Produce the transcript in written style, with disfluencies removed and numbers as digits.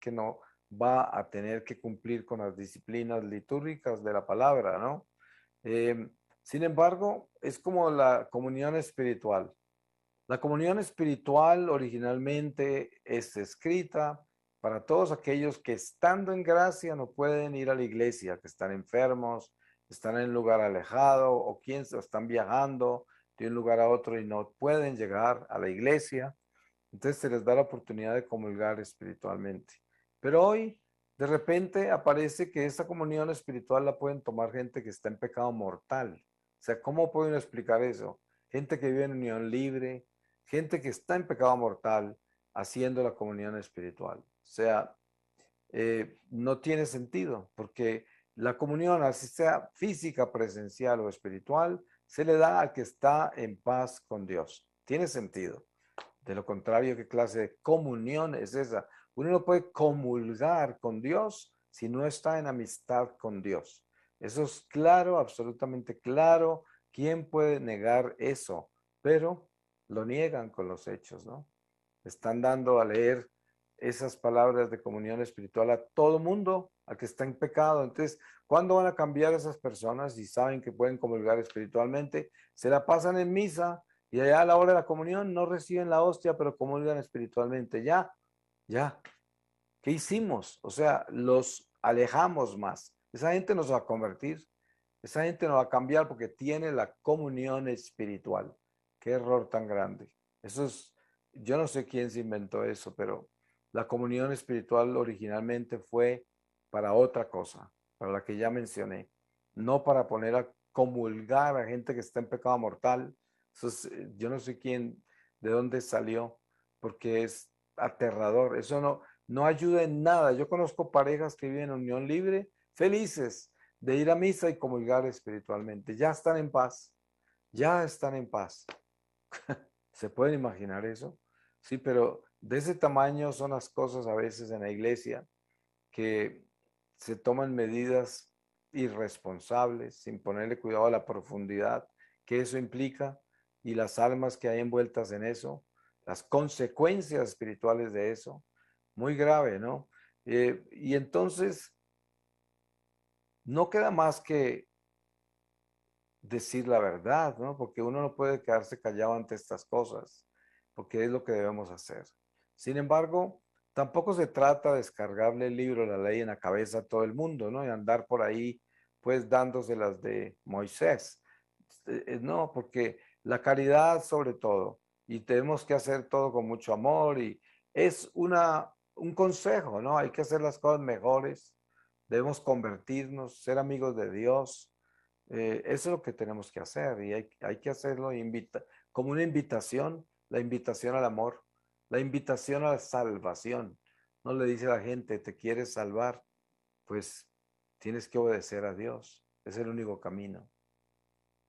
que no va a tener que cumplir con las disciplinas litúrgicas de la palabra, ¿no? Eh, Sin embargo, es como la comunión espiritual. La comunión espiritual originalmente es escrita para todos aquellos que estando en gracia no pueden ir a la iglesia, que están enfermos, están en un lugar alejado o quienes están viajando de un lugar a otro y no pueden llegar a la iglesia. Entonces se les da la oportunidad de comulgar espiritualmente. Pero hoy, de repente, aparece que esta comunión espiritual la pueden tomar gente que está en pecado mortal. O sea, ¿cómo pueden explicar eso? Gente que vive en unión libre, gente que está en pecado mortal, haciendo la comunión espiritual. O sea, no tiene sentido, porque la comunión, así sea física, presencial o espiritual, se le da al que está en paz con Dios. Tiene sentido. De lo contrario, ¿qué clase de comunión es esa? Uno no puede comulgar con Dios si no está en amistad con Dios. Eso es claro, absolutamente claro. ¿Quién puede negar eso? Pero lo niegan con los hechos, ¿no? Están dando a leer esas palabras de comunión espiritual a todo mundo, a que está en pecado. Entonces, ¿cuándo van a cambiar esas personas si saben que pueden comulgar espiritualmente? Se la pasan en misa y allá a la hora de la comunión no reciben la hostia, pero comulgan espiritualmente. Ya, ya. ¿Qué hicimos? O sea, los alejamos más. Esa gente nos va a convertir. Esa gente no va a cambiar porque tiene la comunión espiritual. Qué error tan grande. Eso es, yo no sé quién se inventó eso, pero la comunión espiritual originalmente fue para otra cosa, para la que ya mencioné, no para poner a comulgar a gente que está en pecado mortal. Eso es, yo no sé quién, de dónde salió, porque es aterrador. Eso no ayuda en nada. Yo conozco parejas que viven en unión libre, felices de ir a misa y comulgar espiritualmente. Ya están en paz, ya están en paz. ¿Se pueden imaginar eso? Sí, pero de ese tamaño son las cosas a veces en la iglesia que se toman medidas irresponsables sin ponerle cuidado a la profundidad que eso implica y las almas que hay envueltas en eso, las consecuencias espirituales de eso. Muy grave, ¿no? Y entonces no queda más que decir la verdad, ¿no? Porque uno no puede quedarse callado ante estas cosas, porque es lo que debemos hacer. Sin embargo, tampoco se trata de descargarle el libro de la ley en la cabeza a todo el mundo, ¿no? Y andar por ahí, pues, dándoselas de Moisés. No, porque la caridad sobre todo, y tenemos que hacer todo con mucho amor, y es un consejo, ¿no? Hay que hacer las cosas mejores, debemos convertirnos, ser amigos de Dios, eso es lo que tenemos que hacer y hay que hacerlo como una invitación, la invitación al amor, la invitación a la salvación. No le dice a la gente, ¿te quieres salvar? Pues tienes que obedecer a Dios. Es el único camino.